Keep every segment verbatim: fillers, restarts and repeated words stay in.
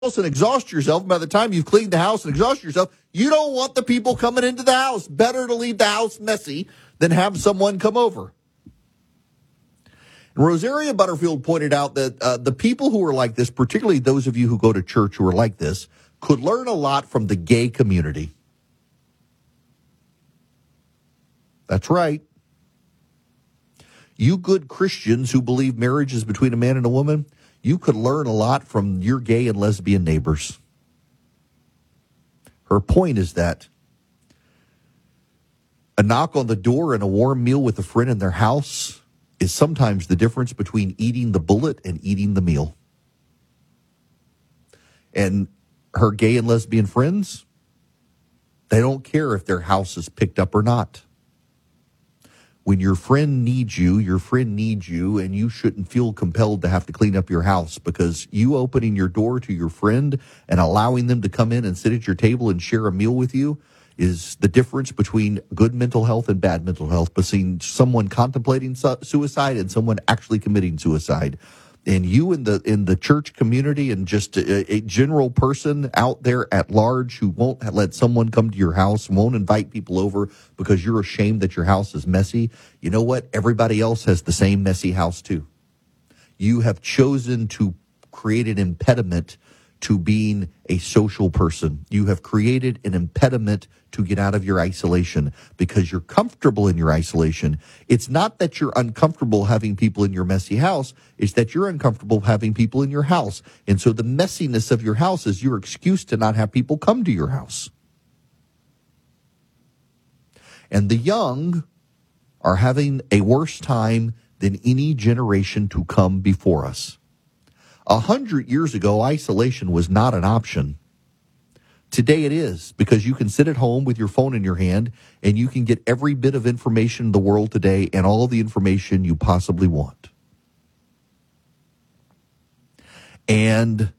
and exhaust yourself. By the time you've cleaned the house and exhausted yourself, you don't want the people coming into the house. Better to leave the house messy than have someone come over. And Rosaria Butterfield pointed out that uh, the people who are like this, particularly those of you who go to church who are like this, could learn a lot from the gay community. That's right. You good Christians who believe marriage is between a man and a woman, you could learn a lot from your gay and lesbian neighbors. Her point is that a knock on the door and a warm meal with a friend in their house is sometimes the difference between eating the bullet and eating the meal. And her gay and lesbian friends, they don't care if their house is picked up or not. When your friend needs you, your friend needs you, and you shouldn't feel compelled to have to clean up your house, because you opening your door to your friend and allowing them to come in and sit at your table and share a meal with you is the difference between good mental health and bad mental health, between someone contemplating su- suicide and someone actually committing suicide. And you in the in the church community and just a, a general person out there at large who won't let someone come to your house, won't invite people over because you're ashamed that your house is messy, you know what? Everybody else has the same messy house too. You have chosen to create an impediment to being a social person. You have created an impediment to get out of your isolation because you're comfortable in your isolation. It's not that you're uncomfortable having people in your messy house. It's that you're uncomfortable having people in your house. And so the messiness of your house is your excuse to not have people come to your house. And the young are having a worse time than any generation to come before us. A hundred years ago, isolation was not an option. Today it is, because you can sit at home with your phone in your hand and you can get every bit of information in the world today and all the information you possibly want. And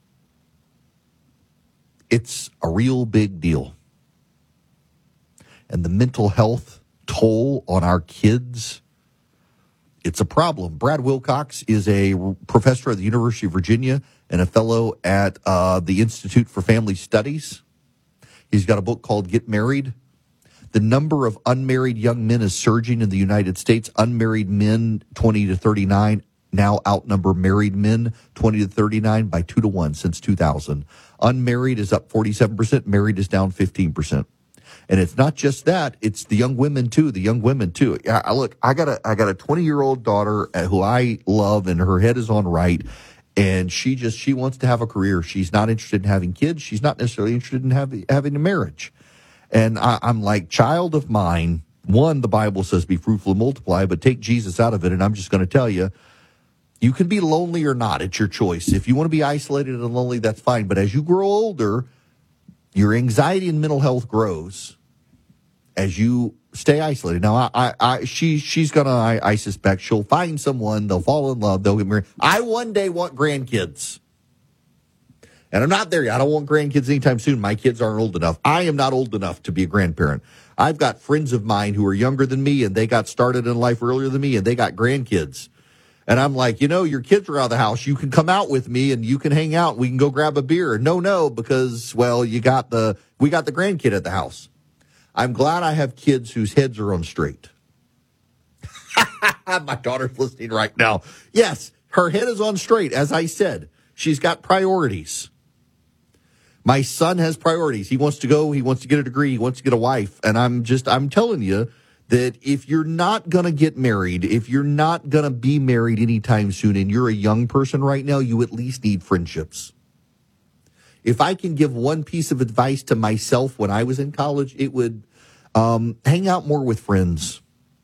it's a real big deal. And the mental health toll on our kids, it's a problem. Brad Wilcox is a professor at the University of Virginia and a fellow at uh, the Institute for Family Studies. He's got a book called Get Married. The number of unmarried young men is surging in the United States. Unmarried men, twenty to thirty-nine, now outnumber married men, twenty to thirty-nine, by two to one since two thousand. Unmarried is up forty-seven percent. Married is down fifteen percent. And it's not just that; it's the young women too. The young women too. I, look, I got a I got a twenty-year-old daughter who I love, and her head is on right. And she just she wants to have a career. She's not interested in having kids. She's not necessarily interested in having having a marriage. And I, I'm like, child of mine. One, the Bible says, "Be fruitful and multiply," but take Jesus out of it. And I'm just going to tell you, you can be lonely or not. It's your choice. If you want to be isolated and lonely, that's fine. But as you grow older, your anxiety and mental health grows as you stay isolated. Now, I, I, I she, she's gonna. I, I suspect she'll find someone. They'll fall in love. They'll get married. I one day want grandkids, and I'm not there yet. I don't want grandkids anytime soon. My kids aren't old enough. I am not old enough to be a grandparent. I've got friends of mine who are younger than me, and they got started in life earlier than me, and they got grandkids. And I'm like, you know, your kids are out of the house. You can come out with me and you can hang out. We can go grab a beer. No, no, because, well, you got the, we got the grandkid at the house. I'm glad I have kids whose heads are on straight. My daughter's listening right now. Yes, her head is on straight. As I said, she's got priorities. My son has priorities. He wants to go. He wants to get a degree. He wants to get a wife. And I'm just, I'm telling you, that if you're not going to get married, if you're not going to be married anytime soon, and you're a young person right now, you at least need friendships. If I can give one piece of advice to myself when I was in college, it would um, hang out more with friends.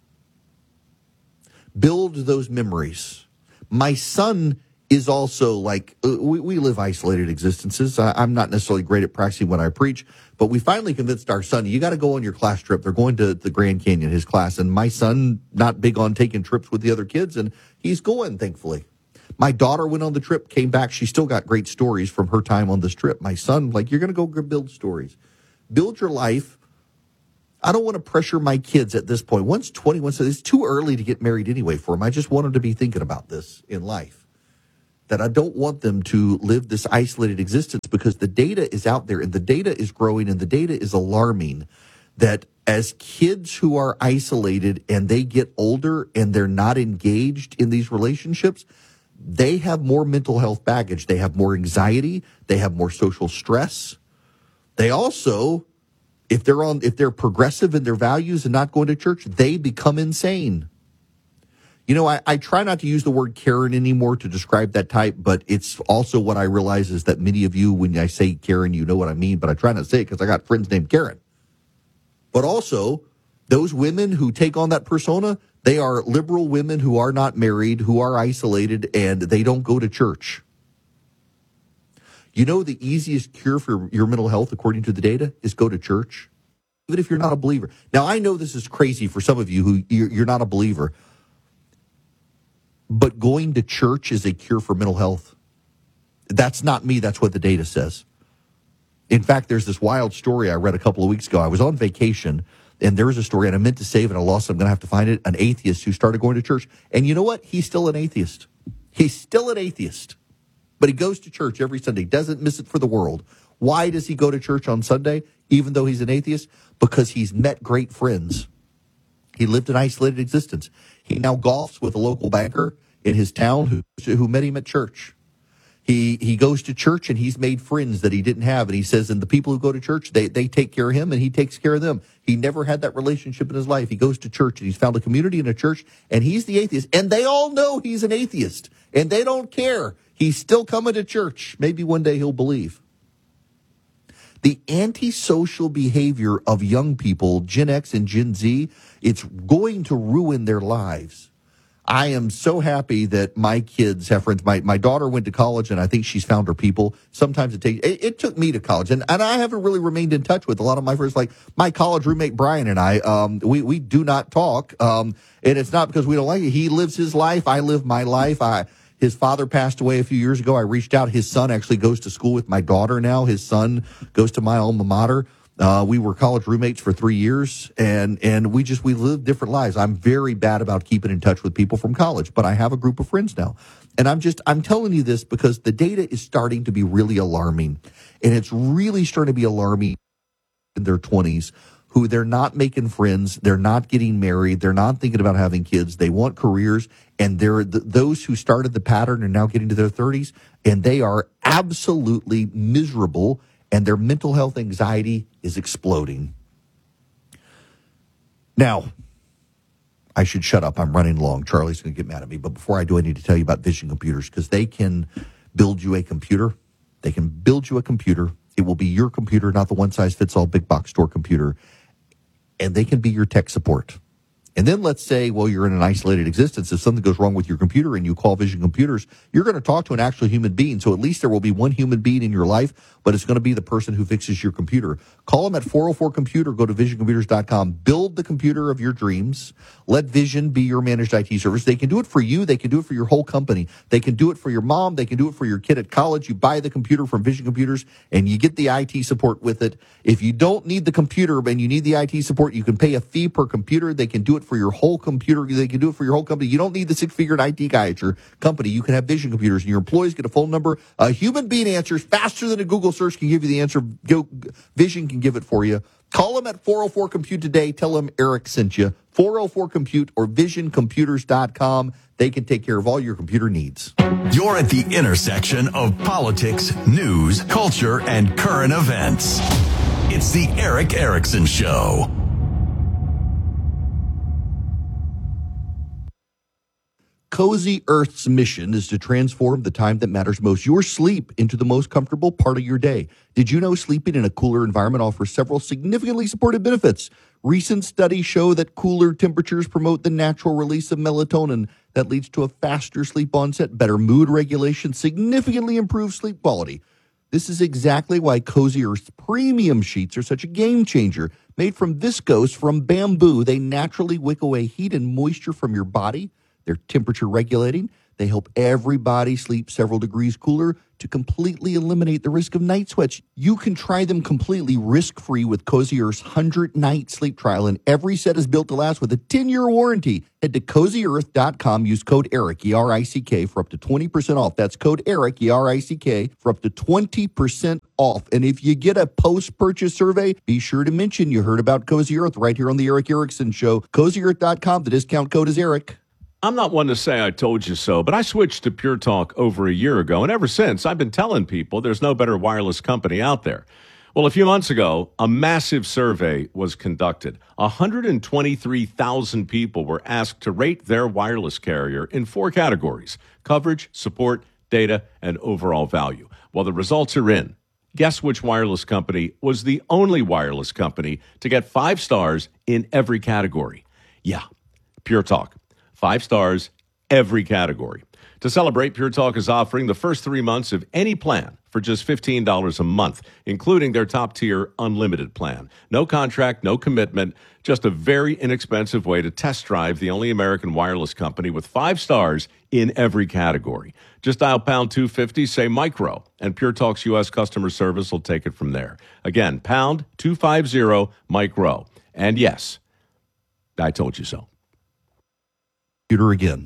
Build those memories. My son is also like, uh, we, we live isolated existences. I, I'm not necessarily great at practicing what I preach, but we finally convinced our son, you got to go on your class trip. They're going to the Grand Canyon, his class. And my son, not big on taking trips with the other kids, and he's going, thankfully. My daughter went on the trip, came back. She still got great stories from her time on this trip. My son, like, you're going to go build stories. Build your life. I don't want to pressure my kids at this point. One's twenty-one, so it's too early to get married anyway for them. I just want them to be thinking about this in life. that I don't want them to live this isolated existence because the data is out there and the data is growing and the data is alarming that as kids who are isolated and they get older and they're not engaged in these relationships, they have more mental health baggage. They have more anxiety. They have more social stress. They also, if they're on, if they're progressive in their values and not going to church, they become insane. You know, I, I try not to use the word Karen anymore to describe that type, but it's also what I realize is that many of you, when I say Karen, you know what I mean, but I try not to say it because I got friends named Karen. But also, those women who take on that persona, they are liberal women who are not married, who are isolated, and they don't go to church. You know, the easiest cure for your mental health, according to the data, is go to church, even if you're not a believer. Now, I know this is crazy for some of you who you're not a believer, but going to church is a cure for mental health. That's not me. That's what the data says. In fact, there's this wild story I read a couple of weeks ago. I was on vacation, and there was a story, and I meant to save it, and I lost it. I'm going to have to find it. An atheist who started going to church. And you know what? He's still an atheist. He's still an atheist. But he goes to church every Sunday. Doesn't miss it for the world. Why does he go to church on Sunday, even though he's an atheist? Because he's met great friends. He lived an isolated existence. He now golfs with a local banker in his town who, who met him at church. He he goes to church and he's made friends that he didn't have. And he says, and the people who go to church, they, they take care of him and he takes care of them. He never had that relationship in his life. He goes to church and he's found a community in a church and he's the atheist. And they all know he's an atheist and they don't care. He's still coming to church. Maybe one day he'll believe. The antisocial behavior of young people, Gen X and Gen Z, it's going to ruin their lives. I am so happy that my kids have friends. My my daughter went to college, and I think she's found her people. Sometimes it takes. It, it took me to college, and, and I haven't really remained in touch with a lot of my friends. Like my college roommate Brian and I, um, we we do not talk, um, and it's not because we don't like it. He lives his life. I live my life. I. His father passed away a few years ago. I reached out. His son actually goes to school with my daughter now. His son goes to my alma mater. Uh, we were college roommates for three years, and and we just we lived different lives. I'm very bad about keeping in touch with people from college, but I have a group of friends now, and I'm just I'm telling you this because the data is starting to be really alarming, and it's really starting to be alarming in their twenties. Who they're not making friends, they're not getting married, they're not thinking about having kids, they want careers, and they're th- those who started the pattern are now getting to their thirties, and they are absolutely miserable, and their mental health anxiety is exploding. Now, I should shut up. I'm running long. Charlie's going to get mad at me, but before I do, I need to tell you about Vision Computers, because they can build you a computer. They can build you a computer. It will be your computer, not the one-size-fits-all big box store computer. And they can be your tech support. And then let's say, well, you're in an isolated existence. If something goes wrong with your computer and you call Vision Computers, you're going to talk to an actual human being. So at least there will be one human being in your life, but it's going to be the person who fixes your computer. Call them at four oh four computer. Go to vision computers dot com. Build the computer of your dreams. Let Vision be your managed I T service. They can do it for you. They can do it for your whole company. They can do it for your mom. They can do it for your kid at college. You buy the computer from Vision Computers and you get the I T support with it. If you don't need the computer and you need the I T support, you can pay a fee per computer. They can do it for your whole computer. They can do it for your whole company. You don't need the six-figure I T guy at your company. You can have Vision Computers, and your employees get a phone number. A human being answers faster than a Google search can give you the answer. Go, Vision can give it for you. Call them at four oh four compute today. Tell them Eric sent you. four oh four compute or vision computers dot com. They can take care of all your computer needs. You're at the intersection of politics, news, culture, and current events. It's the Erick Erickson Show. Cozy Earth's mission is to transform the time that matters most, your sleep, into the most comfortable part of your day. Did you know sleeping in a cooler environment offers several significantly supported benefits? Recent studies show that cooler temperatures promote the natural release of melatonin that leads to a faster sleep onset, better mood regulation, significantly improved sleep quality. This is exactly why Cozy Earth's premium sheets are such a game changer. Made from viscose from bamboo, they naturally wick away heat and moisture from your body. They're temperature regulating. They help everybody sleep several degrees cooler to completely eliminate the risk of night sweats. You can try them completely risk-free with Cozy Earth's one hundred night sleep trial, and every set is built to last with a ten-year warranty. Head to cozy earth dot com, use code ERIC, E R I C K, for up to twenty percent off. That's code ERIC, E R I C K, for up to twenty percent off. And if you get a post-purchase survey, be sure to mention you heard about Cozy Earth right here on the Eric Erickson Show. cozy earth dot com, the discount code is ERIC. I'm not one to say I told you so, but I switched to Pure Talk over a year ago, and ever since, I've been telling people there's no better wireless company out there. Well, a few months ago, a massive survey was conducted. one hundred twenty-three thousand people were asked to rate their wireless carrier in four categories: coverage, support, data, and overall value. Well, the results are in. Guess which wireless company was the only wireless company to get five stars in every category? Yeah, Pure Talk. Five stars, every category. To celebrate, Pure Talk is offering the first three months of any plan for just fifteen dollars a month, including their top-tier unlimited plan. No contract, no commitment, just a very inexpensive way to test drive the only American wireless company with five stars in every category. Just dial pound two fifty, say micro, and Pure Talk's U S customer service will take it from there. Again, pound two fifty, micro. And yes, I told you so. Computer again.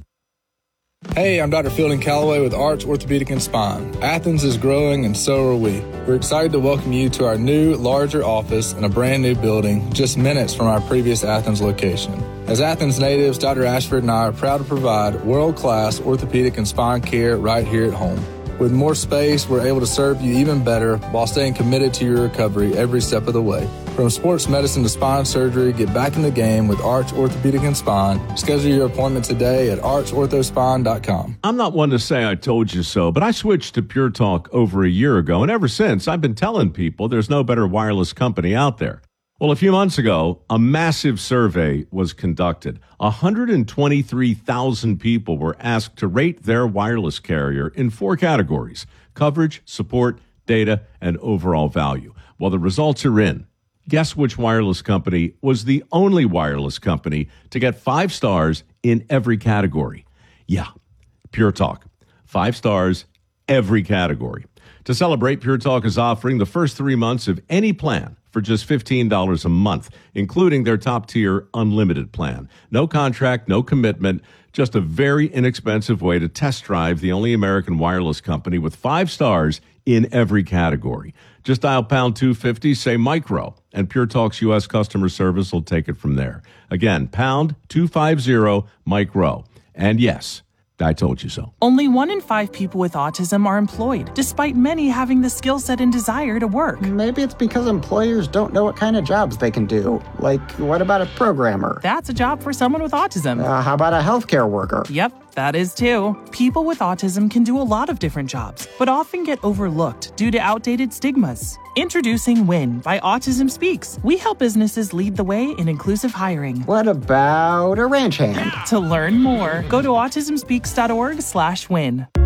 Hey, I'm Doctor Fielding Calloway with Arch Orthopedic and Spine. Athens is growing, and so are we. We're excited to welcome you to our new, larger office in a brand new building just minutes from our previous Athens location. As Athens natives, Doctor Ashford and I are proud to provide world-class orthopedic and spine care right here at home. With more space, we're able to serve you even better while staying committed to your recovery every step of the way. From sports medicine to spine surgery, get back in the game with Arch Orthopedic and Spine. Schedule your appointment today at arch ortho spine dot com. I'm not one to say I told you so, but I switched to Pure Talk over a year ago, and ever since, I've been telling people there's no better wireless company out there. Well, a few months ago, a massive survey was conducted. one hundred twenty-three thousand people were asked to rate their wireless carrier in four categories: coverage, support, data, and overall value. Well, the results are in. Guess which wireless company was the only wireless company to get five stars in every category? Yeah, Pure Talk. Five stars, every category. To celebrate, Pure Talk is offering the first three months of any plan for just fifteen dollars a month, including their top-tier unlimited plan. No contract, no commitment, just a very inexpensive way to test drive the only American wireless company with five stars in every category. Just dial pound two fifty, say micro, and Pure Talk's U S customer service will take it from there. Again, pound two fifty, micro. And yes, I told you so. Only one in five people with autism are employed, despite many having the skill set and desire to work. Maybe it's because employers don't know what kind of jobs they can do. Like, what about a programmer? That's a job for someone with autism. Uh, how about a healthcare worker? Yep, that is too. People with autism can do a lot of different jobs, but often get overlooked due to outdated stigmas. Introducing WIN by Autism Speaks. We help businesses lead the way in inclusive hiring. What about a ranch hand? To learn more, go to autism speaks dot org slash win.